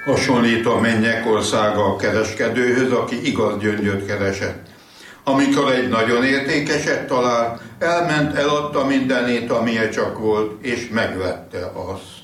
Hasonlít a mennyek országa a kereskedőhöz, aki igaz gyöngyöt keresett. Amikor egy nagyon értékeset talál, elment, eladta mindenét, amilyen csak volt, és megvette azt.